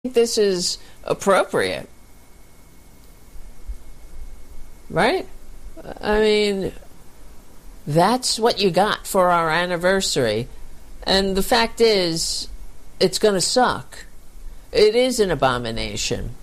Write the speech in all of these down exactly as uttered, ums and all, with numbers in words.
this is appropriate, right? I mean, that's what you got for our anniversary. And the fact is, it's going to suck. It is an abomination.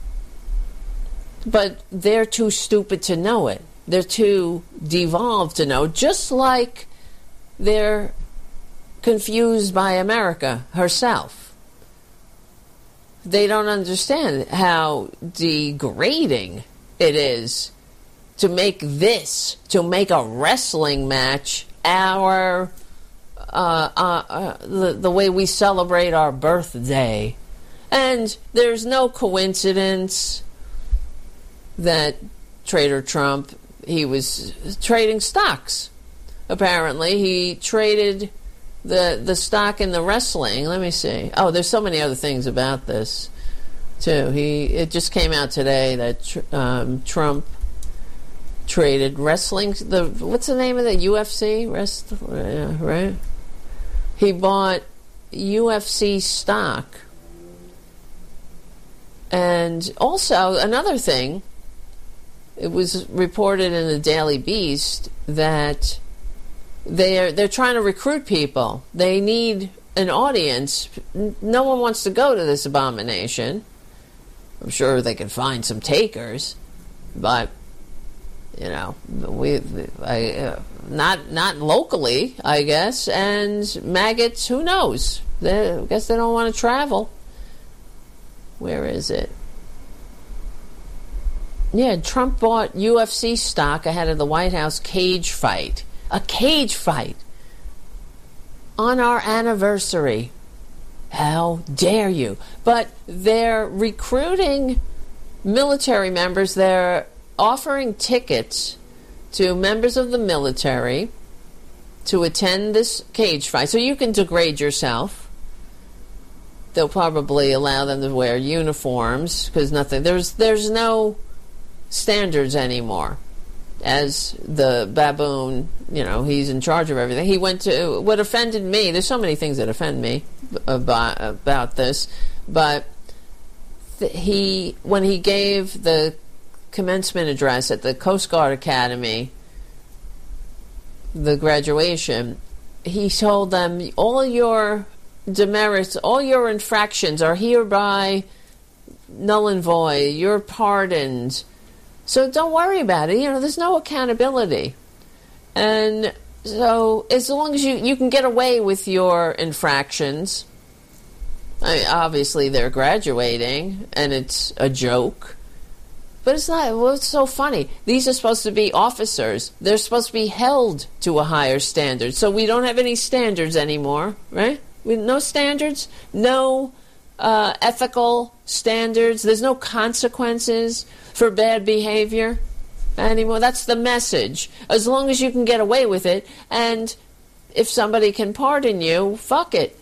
But they're too stupid to know it. They're too devolved to know, just like they're confused by America herself. They don't understand how degrading it is to make this, to make a wrestling match our, uh, uh, uh, the, the way we celebrate our birthday. And there's no coincidence that Trader Trump, he was trading stocks. Apparently, he traded the the stock in the wrestling. Let me see. Oh, there's so many other things about this too. He it just came out today that um, Trump traded wrestling. The what's the name of the U F C? Rest, yeah, right? He bought U F C stock, and also another thing. It was reported in the Daily Beast that they're they're trying to recruit people. They need an audience. No one wants to go to this abomination. I'm sure they can find some takers, but you know, we I, uh, not not locally, I guess. And maggots, who knows? They, I guess they don't want to travel. Where is it? Yeah, Trump bought U F C stock ahead of the White House cage fight. A cage fight on our anniversary. How dare you? But they're recruiting military members. They're offering tickets to members of the military to attend this cage fight. So you can degrade yourself. They'll probably allow them to wear uniforms because nothing. There's there's no standards anymore. As the baboon, you know, he's in charge of everything. He went to, what offended me, there's so many things that offend me about, about this, but th- he, when he gave the commencement address at the Coast Guard Academy, the graduation, he told them, all your demerits, all your infractions are hereby null and void, you're pardoned. So don't worry about it. You know, there's no accountability. And so as long as you, you can get away with your infractions, I mean, obviously they're graduating and it's a joke. But it's not, well, it's so funny. These are supposed to be officers. They're supposed to be held to a higher standard. So we don't have any standards anymore, right? We, no standards, no uh, ethical standards. There's no consequences for bad behavior anymore. That's the message. As long as you can get away with it, and if somebody can pardon you, fuck it.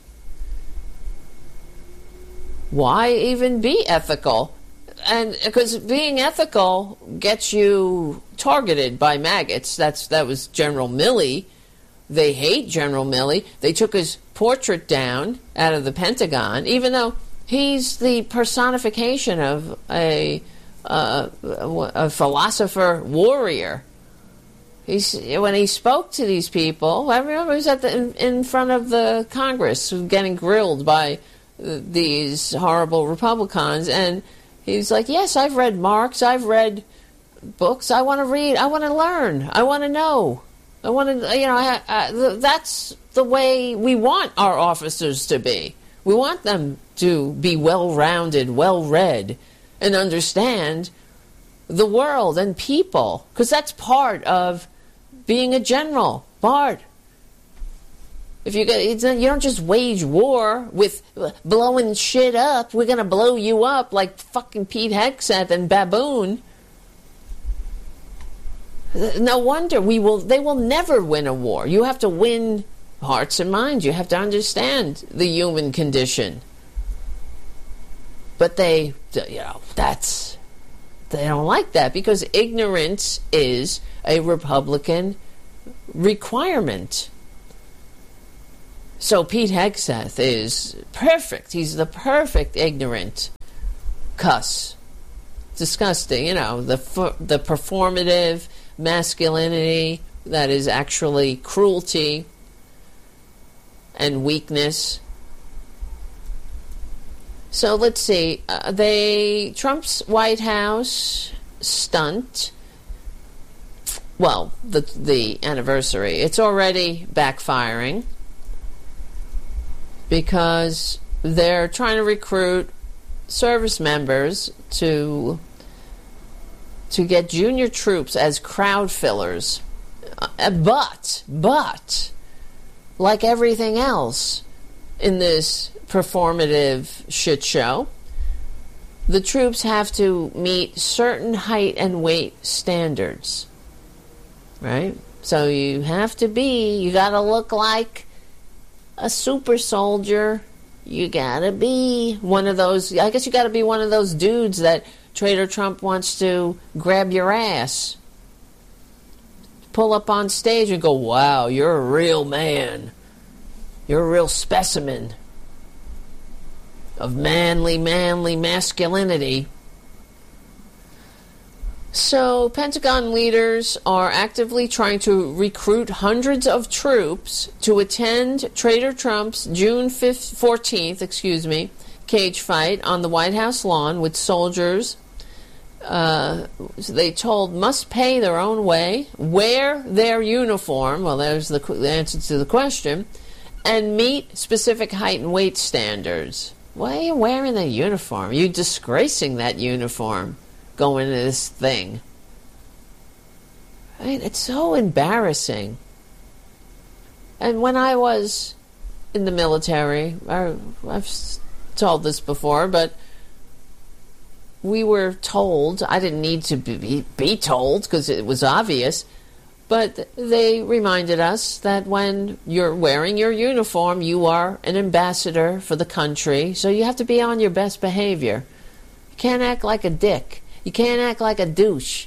Why even be ethical? And because being ethical gets you targeted by maggots. That's that was General Milley. They hate General Milley. They took his portrait down out of the Pentagon, even though he's the personification of a Uh, a philosopher warrior. He's when he spoke to these people. I remember he was at the in, in front of the Congress, getting grilled by uh, these horrible Republicans, and he's like, "Yes, I've read Marx. I've read books. I want to read. I want to learn. I want to know. I want to. You know, I, I, that's the way we want our officers to be. We want them to be well-rounded, well-read." And understand the world and people, because that's part of being a general. Part. If you get, it's, you don't just wage war with blowing shit up. We're gonna blow you up like fucking Pete Hegseth and Baboon. No wonder we will. They will never win a war. You have to win hearts and minds. You have to understand the human condition. But they, you know, that's, they don't like that because ignorance is a Republican requirement. So Pete Hegseth is perfect. He's the perfect ignorant cuss. Disgusting, you know, the the performative masculinity that is actually cruelty and weakness. So let's see. Uh, they Trump's White House stunt. Well, the the anniversary. It's already backfiring because they're trying to recruit service members to to get junior troops as crowd fillers. Uh, but but like everything else in this performative shit show, the troops have to meet certain height and weight standards, right? So you have to be, you gotta look like a super soldier. You gotta be one of those, I guess you gotta be one of those dudes that Trader Trump wants to grab your ass, pull up on stage and go, wow, you're a real man. You're a real specimen of manly, manly masculinity. So, Pentagon leaders are actively trying to recruit hundreds of troops to attend Trader Trump's June fourteenth, excuse me, cage fight on the White House lawn with soldiers. Uh, they told must pay their own way, wear their uniform. Well, there's the, the answer to the question. And meet specific height and weight standards. Why are you wearing the uniform? You're disgracing that uniform going to this thing. Right? It's so embarrassing. And when I was in the military, I, I've told this before, but we were told, I didn't need to be, be told because it was obvious, but they reminded us that when you're wearing your uniform, you are an ambassador for the country, so you have to be on your best behavior. You can't act like a dick. You can't act like a douche.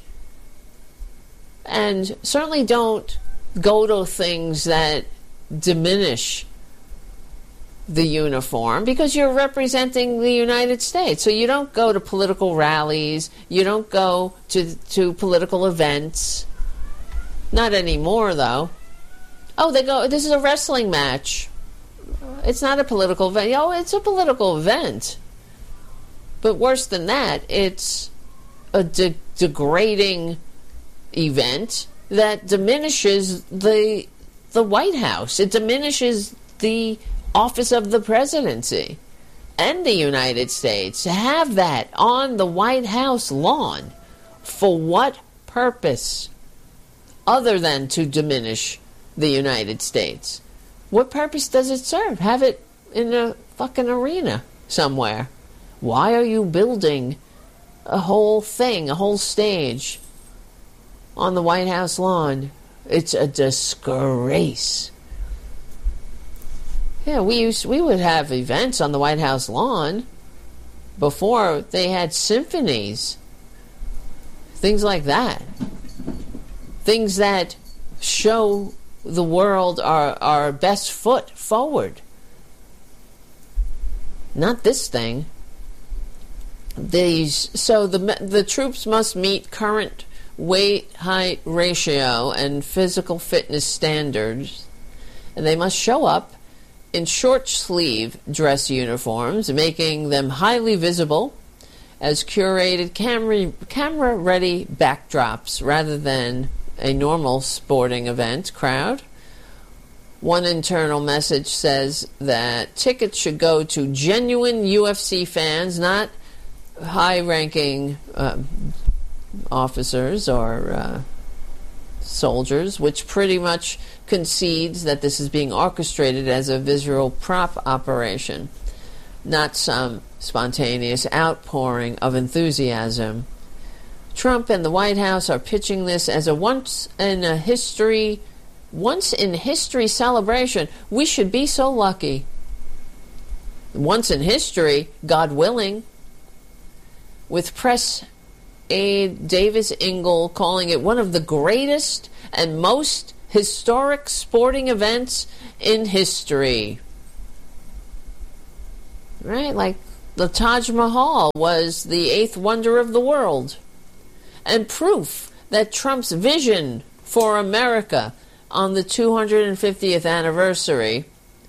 And certainly don't go to things that diminish the uniform because you're representing the United States. So you don't go to political rallies. You don't go to, to political events. Not anymore, though. Oh, they go, this is a wrestling match. It's not a political event. Oh, it's a political event. But worse than that, it's a de- degrading event that diminishes the the White House. It diminishes the office of the presidency and the United States. To have that on the White House lawn, for what purpose? Other than to diminish the United States. What purpose does it serve? Have it in a fucking arena somewhere. Why are you building a whole thing, a whole stage on the White House lawn? It's a disgrace. Yeah, we used we would have events on the White House lawn before they had symphonies. Things like that. Things that show the world our, our best foot forward. Not this thing. These so the the troops must meet current weight height ratio and physical fitness standards, and they must show up in short sleeve dress uniforms, making them highly visible as curated camera camera ready backdrops rather than a normal sporting event crowd. One internal message says that tickets should go to genuine U F C fans, not high-ranking uh, officers or uh, soldiers, which pretty much concedes that this is being orchestrated as a visual prop operation, not some spontaneous outpouring of enthusiasm. Trump and the White House are pitching this as a once in a history, once in history celebration. We should be so lucky. Once in history, God willing. With press aide Davis Ingle calling it one of the greatest and most historic sporting events in history. Right? Like the Taj Mahal was the eighth wonder of the world. And proof that Trump's vision for America on the two hundred fiftieth anniversary.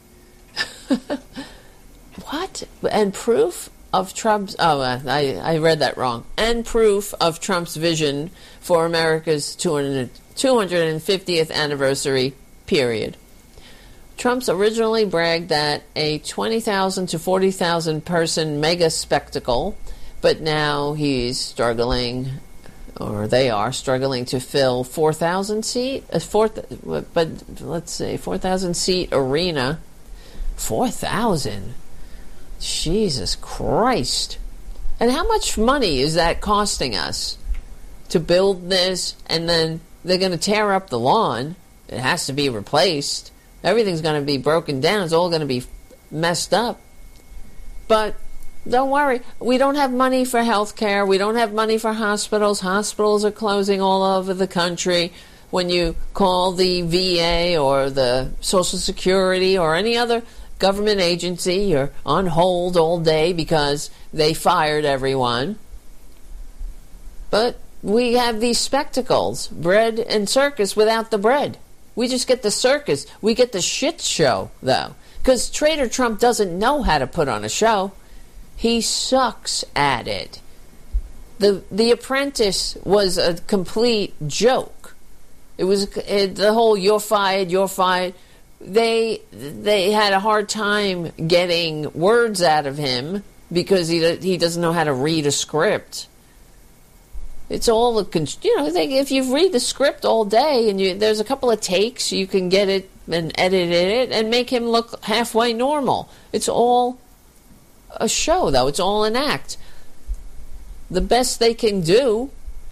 What? And proof of Trump's... Oh, I, I read that wrong. And proof of Trump's vision for America's two hundred fiftieth anniversary period. Trump's originally bragged that a twenty thousand to forty thousand person mega spectacle, but now he's struggling, or they are struggling to fill four thousand seat, a four, but let's say four thousand seat arena. four thousand? Jesus Christ. And how much money is that costing us to build this? And then they're going to tear up the lawn. It has to be replaced. Everything's going to be broken down. It's all going to be messed up. But don't worry. We don't have money for health care. We don't have money for hospitals. Hospitals are closing all over the country. When you call the V A or the Social Security or any other government agency, you're on hold all day because they fired everyone. But we have these spectacles, bread and circus without the bread. We just get the circus. We get the shit show, though. Because Trader Trump doesn't know how to put on a show. He sucks at it. The The Apprentice was a complete joke. It was it, the whole you're fired, you're fired. They they had a hard time getting words out of him because he he doesn't know how to read a script. It's all a, you know, if you read the script all day and you, there's a couple of takes, you can get it and edit it and make him look halfway normal. It's all a show, though. It's all an act. The best they can do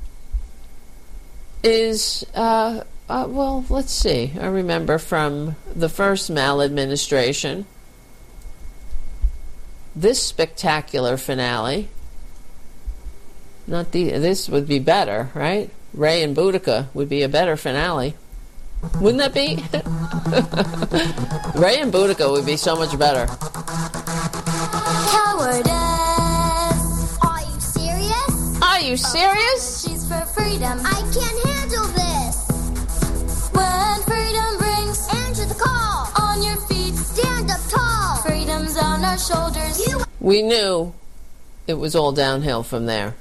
is, uh, uh, well, let's see. I remember from the first maladministration, this spectacular finale. Not the. This would be better, right? Ray and Boudica would be a better finale. Wouldn't that be? Ray and Boudica would be so much better. Cowardice. Are you serious? Are you serious? She's for freedom. I can't handle this. When freedom brings, answer the call. On your feet, stand up tall. Freedom's on our shoulders. You We knew it was all downhill from there.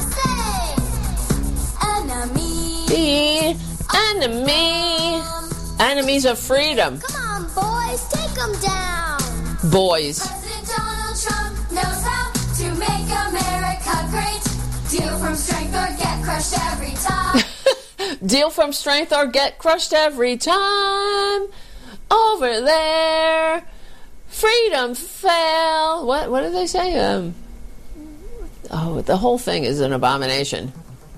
Enemy. Enemy. Enemies of freedom. Come on, boys, take them down. Boys. President Donald Trump knows how to make America great. Deal from strength or get crushed every time. Deal from strength or get crushed every time. Over there. Freedom fell. What what did they say? Um Oh, the whole thing is an abomination.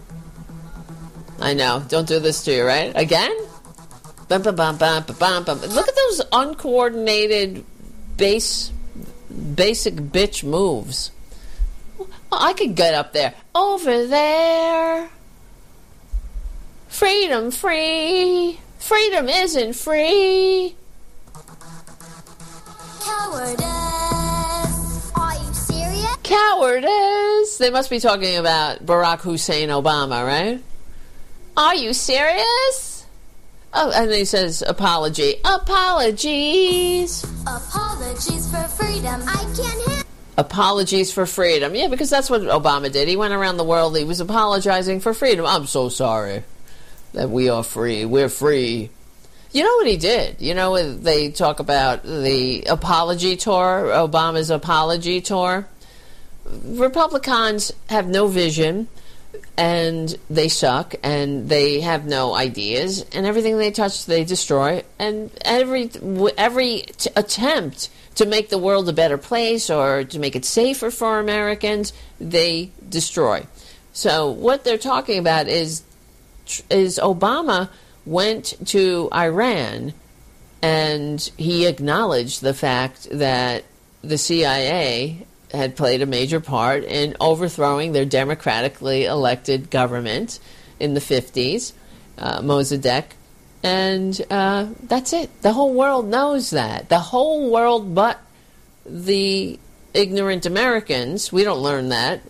I know. Don't do this to you, right? Again? Bum, bum, bum, bum, bum, bum. Look at those uncoordinated base, basic bitch moves. Well, I could get up there. Over there. Freedom free. Freedom isn't free. Cowardice. Are you serious? Cowardice. They must be talking about Barack Hussein Obama, right? Are you serious? Oh, and he says apology. Apologies. Apologies for freedom. I can't handle. Apologies for freedom. Yeah, because that's what Obama did. He went around the world. He was apologizing for freedom. I'm so sorry that we are free. We're free. You know what he did? You know, they talk about the apology tour, Obama's apology tour. Republicans have no vision, and they suck, and they have no ideas, and everything they touch, they destroy. And every every t- attempt to make the world a better place or to make it safer for Americans, they destroy. So what they're talking about is is Obama went to Iran, and he acknowledged the fact that the C I A had played a major part in overthrowing their democratically elected government in the fifties, uh, Mossadegh, And uh, that's it. The whole world knows that. The whole world but the ignorant Americans. We don't learn that